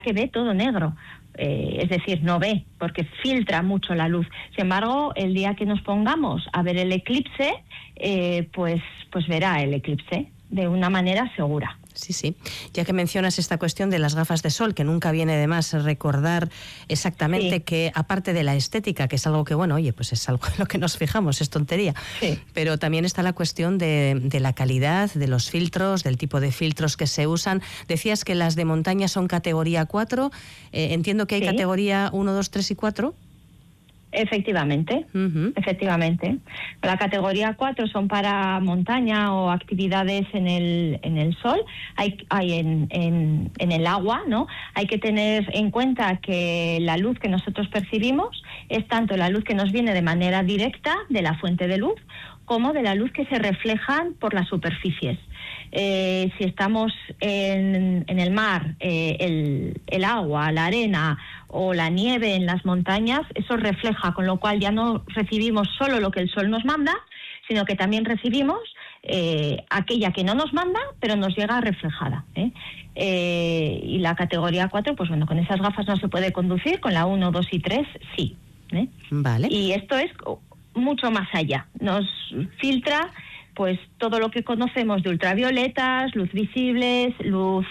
que ve todo negro. Es decir, no ve, porque filtra mucho la luz. Sin embargo, el día que nos pongamos a ver el eclipse, pues verá el eclipse de una manera segura. Sí, sí. Ya que mencionas esta cuestión de las gafas de sol, que nunca viene de más recordar exactamente que, aparte de la estética, que es algo que, bueno, oye, pues es algo en lo que nos fijamos, es tontería, pero también está la cuestión de la calidad, de los filtros, del tipo de filtros que se usan. Decías que las de montaña son categoría 4, entiendo que hay categoría 1, 2, 3 y 4. Efectivamente, efectivamente. La categoría 4 son para montaña o actividades en el sol, hay en el agua, ¿no? Hay que tener en cuenta que la luz que nosotros percibimos es tanto la luz que nos viene de manera directa de la fuente de luz, como de la luz que se reflejan por las superficies. Si estamos en el mar, el agua, la arena o la nieve en las montañas, eso refleja, con lo cual ya no recibimos solo lo que el sol nos manda, sino que también recibimos aquella que no nos manda, pero nos llega reflejada. Y la categoría 4, pues bueno, con esas gafas no se puede conducir, con la 1, 2 y 3 sí. Vale. Y esto es mucho más allá, nos filtra pues todo lo que conocemos de ultravioletas, luz visibles, luz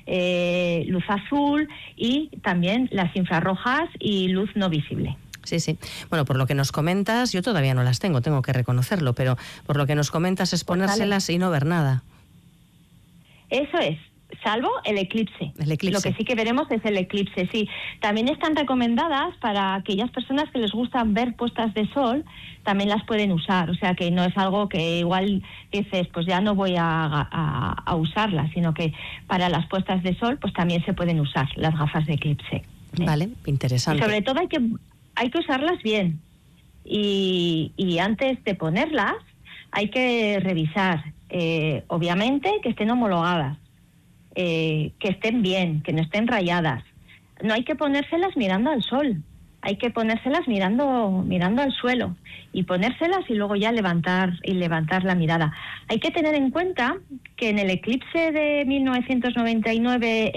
azul y también las infrarrojas y luz no visible. Sí, sí. Bueno, por lo que nos comentas, yo todavía no las tengo que reconocerlo, pero por lo que nos comentas es ponérselas y no ver nada. Eso es. Salvo el eclipse. Lo que sí que veremos es el eclipse, sí. También están recomendadas para aquellas personas que les gustan ver puestas de sol, también las pueden usar. O sea que no es algo que igual dices, pues ya no voy a usarlas, sino que para las puestas de sol, pues también se pueden usar las gafas de eclipse. Vale, interesante. Y sobre todo hay que usarlas bien. Y antes de ponerlas, hay que revisar, obviamente, que estén homologadas. Que estén bien, que no estén rayadas. No hay que ponérselas mirando al sol, hay que ponérselas mirando al suelo y ponérselas y luego ya levantar la mirada. Hay que tener en cuenta que en el eclipse de 1999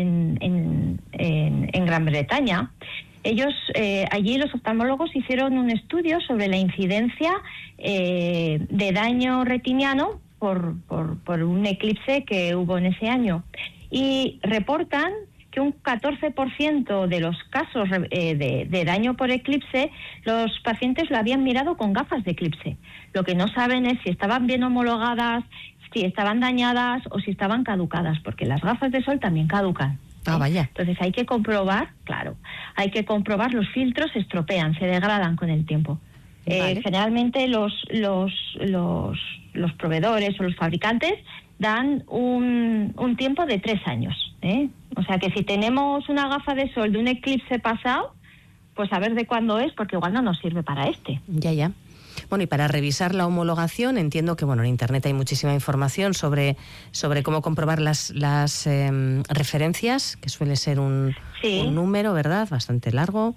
en Gran Bretaña, ellos allí los oftalmólogos hicieron un estudio sobre la incidencia de daño retiniano por un eclipse que hubo en ese año, y reportan que un 14% de los casos de daño por eclipse, los pacientes lo habían mirado con gafas de eclipse. Lo que no saben es si estaban bien homologadas, si estaban dañadas o si estaban caducadas, porque las gafas de sol también caducan. Vaya. Entonces hay que comprobar, los filtros se estropean, se degradan con el tiempo. Vale. Generalmente los proveedores o los fabricantes dan un tiempo de 3 años. O sea que si tenemos una gafa de sol de un eclipse pasado, pues a ver de cuándo es, porque igual no nos sirve para este. Ya. Bueno, y para revisar la homologación, entiendo que en Internet hay muchísima información sobre cómo comprobar las referencias, que suele ser un número, ¿verdad?, bastante largo.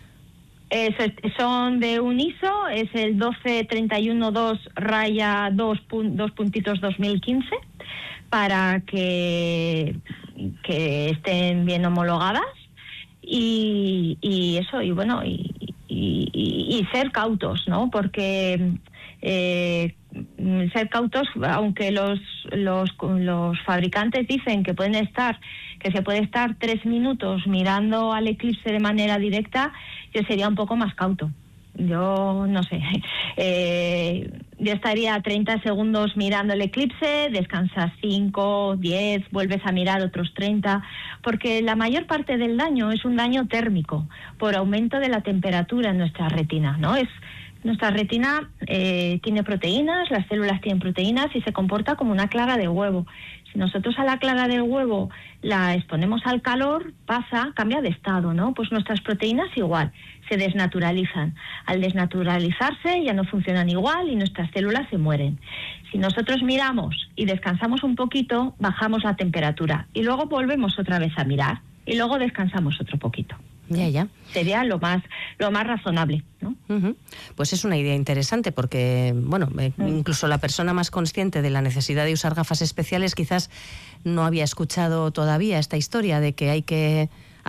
Son de un ISO, es el 12312-2.2015, para que estén bien homologadas y eso, y bueno, y ser cautos, ¿no? Porque ser cautos, aunque los fabricantes dicen que se puede estar 3 minutos mirando al eclipse de manera directa, yo sería un poco más cauto. Yo no sé, yo estaría 30 segundos mirando el eclipse, descansas 5, 10, vuelves a mirar otros 30, porque la mayor parte del daño es un daño térmico por aumento de la temperatura en nuestra retina, ¿no? Nuestra retina tiene proteínas, las células tienen proteínas y se comporta como una clara de huevo. Si nosotros a la clara del huevo la exponemos al calor, cambia de estado, ¿no? Pues nuestras proteínas igual, se desnaturalizan. Al desnaturalizarse ya no funcionan igual y nuestras células se mueren. Si nosotros miramos y descansamos un poquito, bajamos la temperatura y luego volvemos otra vez a mirar y luego descansamos otro poquito. Ya. Sería lo más razonable, ¿no? Pues es una idea interesante porque, bueno, incluso la persona más consciente de la necesidad de usar gafas especiales quizás no había escuchado todavía esta historia de que hay que